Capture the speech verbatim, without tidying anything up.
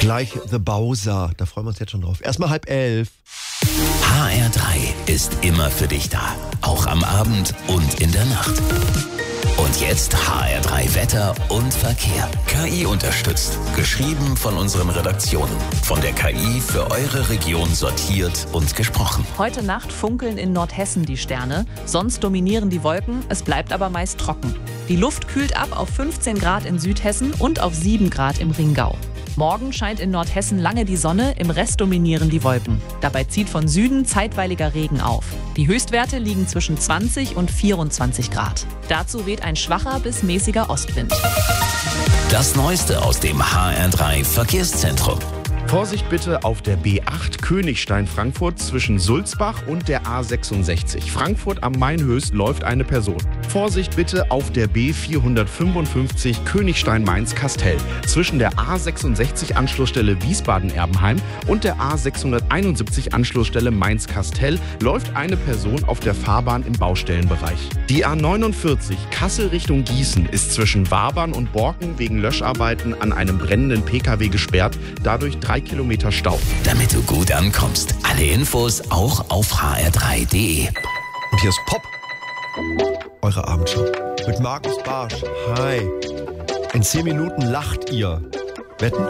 Gleich The Bowser, da freuen wir uns jetzt schon drauf. Erstmal halb elf. H R drei ist immer für dich da, auch am Abend und in der Nacht. Und jetzt H R drei Wetter und Verkehr. K I unterstützt. Geschrieben von unseren Redaktionen. Von der K I für eure Region sortiert und gesprochen. Heute Nacht funkeln in Nordhessen die Sterne. Sonst dominieren die Wolken. Es bleibt aber meist trocken. Die Luft kühlt ab auf fünfzehn Grad in Südhessen und auf sieben Grad im Rheingau. Morgen scheint in Nordhessen lange die Sonne, im Rest dominieren die Wolken. Dabei zieht von Süden zeitweiliger Regen auf. Die Höchstwerte liegen zwischen zwanzig und vierundzwanzig Grad. Dazu weht ein schwacher bis mäßiger Ostwind. Das Neueste aus dem H R drei Verkehrszentrum. Vorsicht bitte auf der B acht Königstein-Frankfurt zwischen Sulzbach und der A sechsundsechzig. Frankfurt am Main-Höchst läuft eine Person. Vorsicht bitte auf der B vierhundertfünfundfünfzig Königstein-Mainz-Kastell zwischen der A sechsundsechzig Anschlussstelle Wiesbaden-Erbenheim und der A sechshunderteinundsiebzig Anschlussstelle Mainz-Kastell läuft eine Person auf der Fahrbahn im Baustellenbereich. Die A neunundvierzig Kassel Richtung Gießen ist zwischen Wabern und Borken wegen Löscharbeiten an einem brennenden P K W gesperrt, dadurch drei Kilometer Stau. Damit du gut ankommst. Alle Infos auch auf h r drei punkt d e. Und hier ist Pop, eure Abendshow. Mit Markus Barsch. Hi. In zehn Minuten lacht ihr. Wetten?